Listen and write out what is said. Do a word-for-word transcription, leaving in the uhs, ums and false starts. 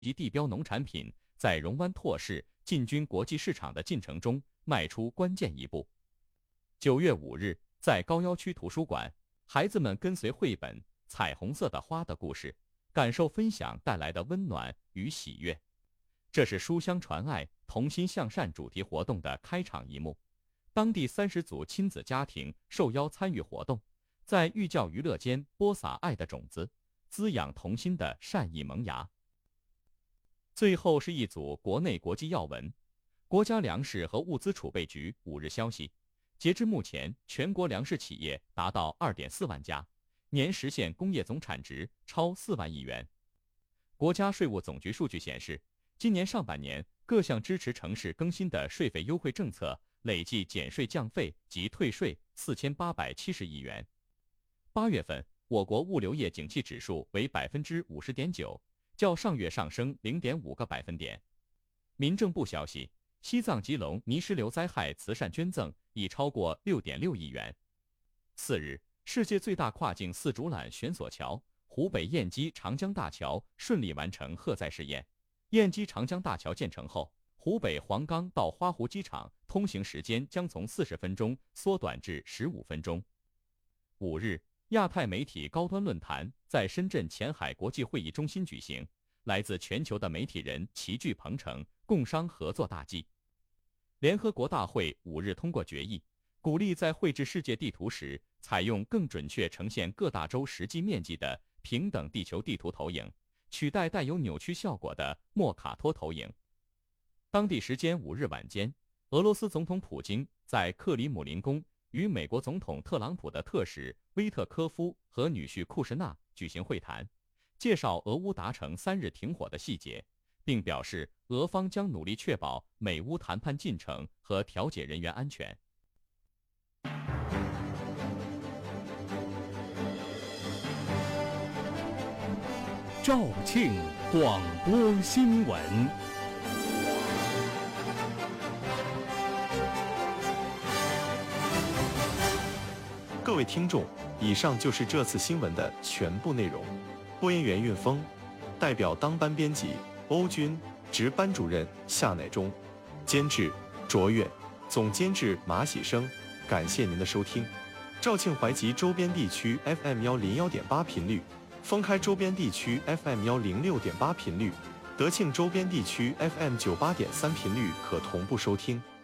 及地标农产品在荣湾拓市进军国际市场的进程中迈出关键一步。九月五日，在高要区图书馆，孩子们跟随绘本《彩虹色的花的故事》，感受分享带来的温暖与喜悦。这是书香传爱、同心向善主题活动的开场一幕。当地三十组亲子家庭受邀参与活动，在寓教于乐间播撒爱的种子，滋养同心的善意萌芽。最后是一组国内国际要闻。国家粮食和物资储备局五日消息，截至目前，全国粮食企业达到 二点四万家，年实现工业总产值超四万亿元。国家税务总局数据显示，今年上半年各项支持城市更新的税费优惠政策累计减税降费及退税四千八百七十亿元。八月份，我国物流业景气指数为百分之五十点九，较上月上升零点五个百分点。民政部消息，西藏吉隆泥石流灾害慈善捐赠已超过六点六亿元。次日，世界最大跨境四主缆悬索桥湖北燕基长江大桥顺利完成荷载试验。燕基长江大桥建成后，湖北黄冈到花湖机场通行时间将从四十分钟缩短至十五分钟。五日，亚太媒体高端论坛在深圳前海国际会议中心举行，来自全球的媒体人齐聚鹏城，共商合作大计。联合国大会五日通过决议，鼓励在绘制世界地图时，采用更准确呈现各大洲实际面积的平等地球地图投影，取代带有扭曲效果的莫卡托投影。当地时间五日晚间，俄罗斯总统普京在克里姆林宫与美国总统特朗普的特使威特科夫和女婿库什纳举行会谈，介绍俄乌达成三日停火的细节，并表示俄方将努力确保美乌谈判进程和调解人员安全。 肇庆广播新闻。 各位听众，以上就是这次新闻的全部内容。播音员运峰，代表当班编辑欧军，值班主任夏乃忠，监制卓越，总监制马喜生。感谢您的收听。肇庆怀集周边地区 F M 幺零幺点八频率，封开周边地区 F M 幺零六点八频率，德庆周边地区 F M 九八点三频率可同步收听。